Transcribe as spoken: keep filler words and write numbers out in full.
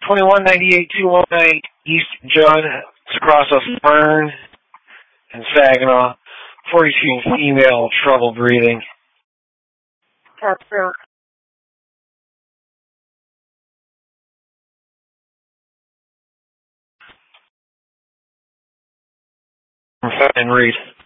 twenty-one ninety-eight two one nine East Judd. It's across us Fern and Saginaw. forty-two female, trouble breathing. That's true. And read.